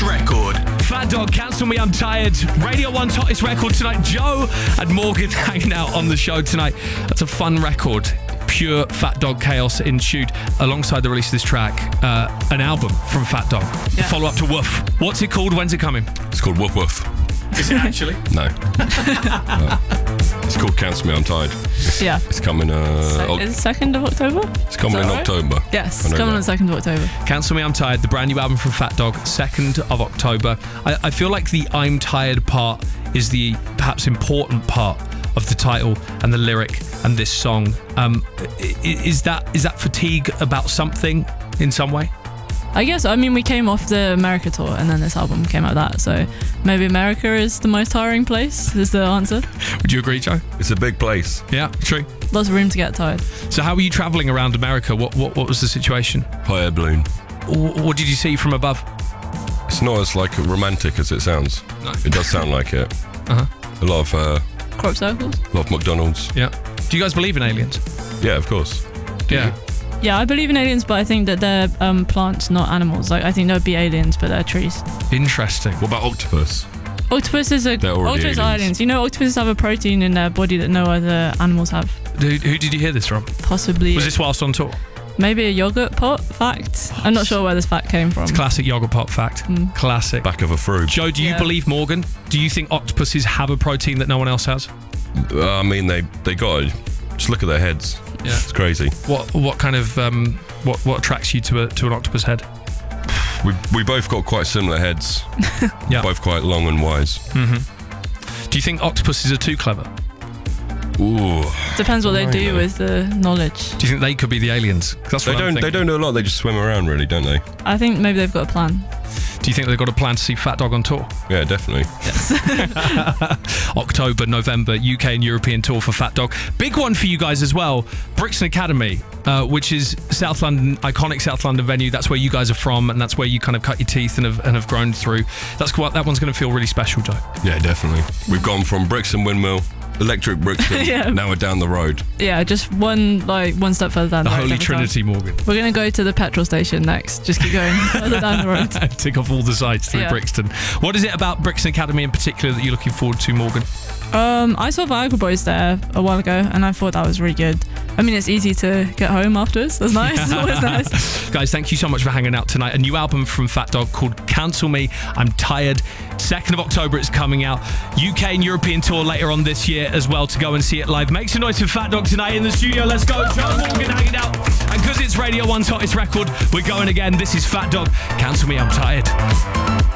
hottest record. Fat Dog, Cancel Me, I'm Tired. Radio 1's hottest record tonight. Joe and Morgan hanging out on the show tonight. That's a fun record. Pure Fat Dog chaos ensued alongside the release of this track. An album from Fat Dog. The follow-up to Woof. What's it called? When's it coming? It's called Woof Woof. Is it actually? No. It's called Cancel Me, I'm Tired. Yeah. It's coming... Is it 2nd of October? It's coming in October. Yes, it's coming on 2nd of October. Cancel Me, I'm Tired, the brand new album from Fat Dog, 2nd of October. I feel like the I'm Tired part is the perhaps important part of the title and the lyric and this song. Is that fatigue about something in some way? I guess, we came off the America tour and then this album came out of that, so maybe America is the most tiring place, is the answer. Would you agree, Joe? It's a big place. Yeah, true. Lots of room to get tired. So how were you travelling around America? What was the situation? Hot air balloon. What did you see from above? It's not as romantic as it sounds. No. It does sound like it. A lot of... crop circles? A lot of McDonald's. Yeah. Do you guys believe in aliens? Yeah, of course. Yeah. Yeah, I believe in aliens, but I think that they're plants, not animals. I think there'd be aliens, but they're trees. Interesting. What about octopus? Octopus is They're already octopus aliens. aliens. Octopuses have a protein in their body that no other animals have. Who did you hear this from? Possibly. Was this whilst on tour? Maybe a yogurt pot fact? I'm not sure where this fact came from. It's classic yogurt pot fact. Classic. Back of a fruit. Joe, do you believe Morgan? Do you think octopuses have a protein that no one else has? They got it. Just look at their heads. Yeah. It's crazy. What kind of what attracts you to an octopus head? We both got quite similar heads. Yeah. Both quite long and wise. Do you think octopuses are too clever? Ooh. Depends what they do with the knowledge. Do you think they could be the aliens? That's what I'm They thinking. don't do a lot. They just swim around, really, don't they? I think maybe they've got a plan. Do you think they've got a plan to see Fat Dog on tour? Yeah, definitely. October, November, UK and European tour for Fat Dog. Big one for you guys as well. Brixton Academy, which is South London, iconic South London venue. That's where you guys are from, and that's where you kind of cut your teeth and have grown through. That one's going to feel really special, Joe. Yeah, definitely. We've gone from Brixton Windmill, Electric Brixton, now we're down the road. Yeah, just one step further down the road. The Holy Trinity, Morgan. We're going to go to the petrol station next. Just keep going further down the road. And tick off all the sites through Brixton. What is it about Brixton Academy in particular that you're looking forward to, Morgan? I saw Viagra Boys there a while ago and I thought that was really good. It's easy to get home afterwards. That's nice. It's always nice. Guys, thank you so much for hanging out tonight. A new album from Fat Dog called Cancel Me, I'm Tired. 2nd of October it's coming out. UK and European tour later on this year as well to go and see it live. Make some noise for Fat Dog tonight in the studio. Let's go. Joe Morgan hanging out. And because it's Radio 1's hottest record, we're going again. This is Fat Dog. Cancel Me, I'm Tired.